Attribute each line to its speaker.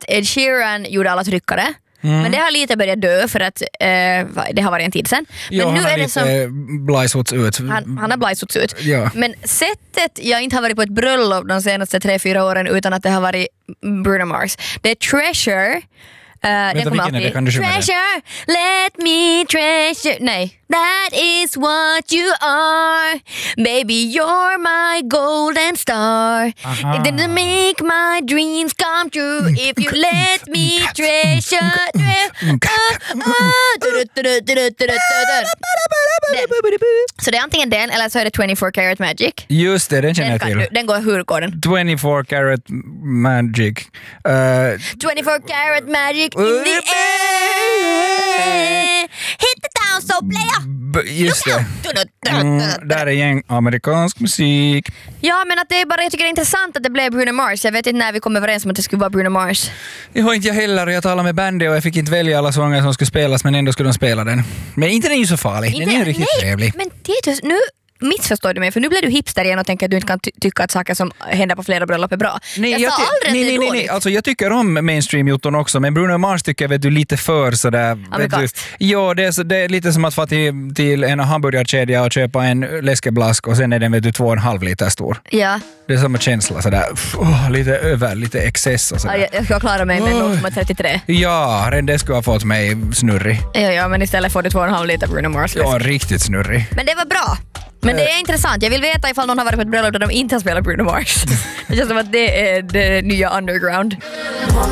Speaker 1: Ed Sheeran gjorde alla tryckare. Men det har lite börjat dö för att det har varit en tid sedan. Men
Speaker 2: Jo,
Speaker 1: nu
Speaker 2: han
Speaker 1: är
Speaker 2: har
Speaker 1: det
Speaker 2: lite
Speaker 1: som
Speaker 2: blajsots ut.
Speaker 1: han har blajsots ut.
Speaker 2: Ja.
Speaker 1: Men sättet, jag inte har varit på ett bröllop de senaste 3-4 åren utan att det har varit Bruno Mars. Det är Treasure. Den kommer alltid.
Speaker 2: Kan du sjunga den?
Speaker 1: Treasure, let me treasure. Nej. That is what you are. Baby, you're my golden star. It didn't make my dreams come true if you let me treasure. Så det är antingen den eller så är det 24 Karat Magic.
Speaker 2: Just det, den känner jag till.
Speaker 1: Den går, hur går den?
Speaker 2: 24 Karat Magic.
Speaker 1: 24 Karat Magic in the air. Hit the town so player.
Speaker 2: Just det. Där är gäng amerikansk musik.
Speaker 1: Ja, men att det är bara, jag tycker det är intressant att det blev Bruno Mars. Jag vet inte när vi kom överens om att det skulle vara Bruno Mars.
Speaker 2: Jag har inte jag heller, jag talade med bandet och jag fick inte välja alla sånger som skulle spelas, men ändå skulle de spela den. Men inte den är ju så farlig, den är ju riktigt trevlig.
Speaker 1: Men det, nu missförstår du mig, för nu blir du hipster igen och tänker att du inte kan tycka att saker som händer på flera bröllop är bra.
Speaker 2: Nej. Alltså jag tycker om mainstream-jotton också, men Bruno Mars tycker jag vet du lite för sådär. Ja, det är lite som att få till en hamburgarkedja och köpa en läskeblask och sen är den vet du 2,5 liter stor.
Speaker 1: Ja.
Speaker 2: Det är samma känsla sådär, lite över, lite excess och sådär.
Speaker 1: Ja, jag ska klara mig med 0,33.
Speaker 2: Ja, det skulle ha fått mig snurrig.
Speaker 1: Ja, men istället får du 2,5 liter Bruno Mars.
Speaker 2: Ja, riktigt snurrig.
Speaker 1: Men det var bra. Men det är intressant. Jag vill veta ifall någon har varit på ett bröllop där de inte har spelat Bruno Mars. Det känns som att det är det nya underground.